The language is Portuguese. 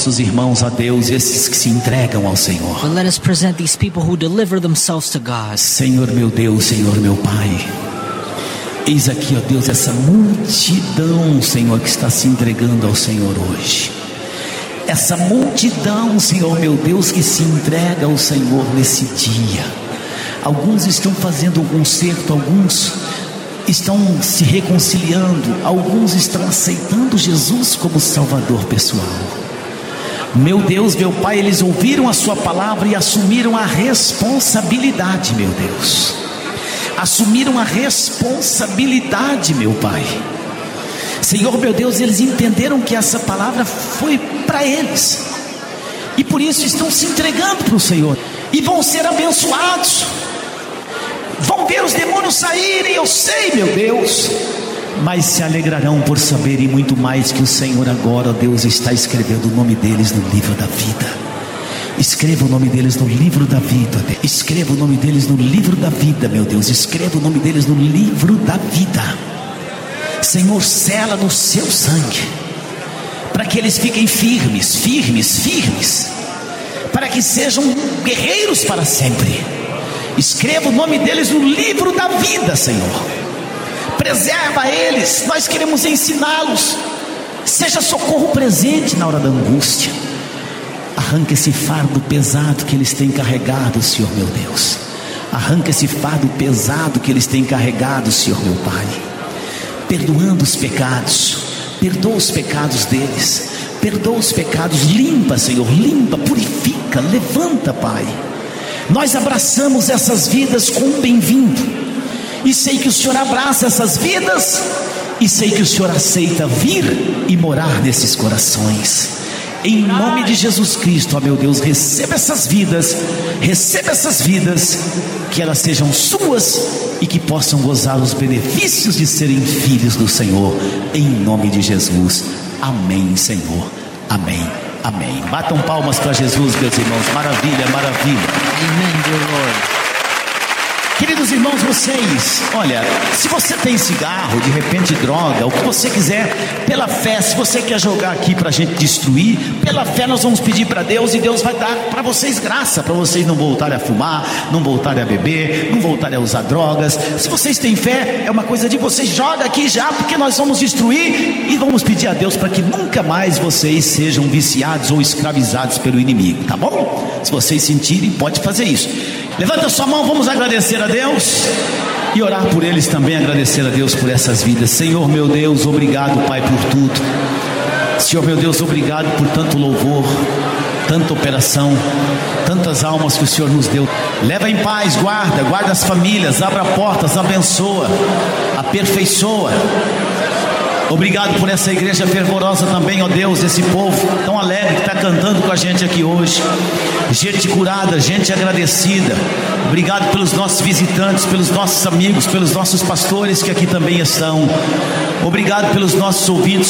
nossos irmãos a Deus, esses que se entregam ao Senhor. But let us present these people who deliver themselves to God. Senhor meu Deus, Senhor meu Pai, eis aqui, ó Deus, essa multidão, Senhor, que está se entregando ao Senhor hoje. Essa multidão, Senhor meu Deus, que se entrega ao Senhor nesse dia. Alguns estão fazendo um concerto, alguns estão se reconciliando, alguns estão aceitando Jesus como Salvador pessoal. Meu Deus, meu Pai, eles ouviram a sua palavra e assumiram a responsabilidade, meu Deus. Assumiram a responsabilidade, meu Pai. Senhor, meu Deus, eles entenderam que essa palavra foi para eles, e por isso estão se entregando para o Senhor, e vão ser abençoados, vão ver os demônios saírem, eu sei, meu Deus, mas se alegrarão por saberem muito mais que o Senhor agora, Deus, está escrevendo o nome deles no livro da vida. Escreva o nome deles no livro da vida, escreva o nome deles no livro da vida, meu Deus, escreva o nome deles no livro da vida. Senhor, sela no seu sangue, para que eles fiquem firmes, firmes, firmes, para que sejam guerreiros para sempre. Escreva o nome deles no livro da vida, Senhor. Preserva eles, nós queremos ensiná-los. Seja socorro presente na hora da angústia. Arranca esse fardo pesado que eles têm carregado, Senhor meu Deus. Arranca esse fardo pesado que eles têm carregado, Senhor meu Pai. Perdoando os pecados, perdoa os pecados deles, perdoa os pecados, limpa, Senhor, limpa, purifica, levanta, Pai. Nós abraçamos essas vidas com um bem-vindo, e sei que o Senhor abraça essas vidas, e sei que o Senhor aceita vir e morar nesses corações. Em nome de Jesus Cristo, ó meu Deus, receba essas vidas, que elas sejam suas e que possam gozar os benefícios de serem filhos do Senhor, em nome de Jesus. Amém, Senhor, amém, amém. Batam palmas para Jesus, meus irmãos. Maravilha, maravilha. Amen, dear Lord. Queridos irmãos, vocês, olha, se você tem cigarro, de repente droga, o que você quiser, pela fé, se você quer jogar aqui para a gente destruir, pela fé nós vamos pedir para Deus, e Deus vai dar para vocês graça, para vocês não voltarem a fumar, não voltarem a beber, não voltarem a usar drogas. Se vocês têm fé, é uma coisa de vocês, joga aqui já, porque nós vamos destruir, e vamos pedir a Deus para que nunca mais vocês sejam viciados ou escravizados pelo inimigo, tá bom? Se vocês sentirem, pode fazer isso. Levanta sua mão, vamos agradecer a Deus e orar por eles também, agradecer a Deus por essas vidas. Senhor meu Deus, obrigado, Pai, por tudo. Senhor meu Deus, obrigado por tanto louvor, tanta operação, tantas almas que o Senhor nos deu. Leva em paz, guarda as famílias, abra portas, abençoa, aperfeiçoa. Obrigado por essa igreja fervorosa também, ó Deus, esse povo tão alegre que está cantando com a gente aqui hoje. Gente curada, gente agradecida. Obrigado pelos nossos visitantes, pelos nossos amigos, pelos nossos pastores que aqui também estão. Obrigado pelos nossos ouvintes.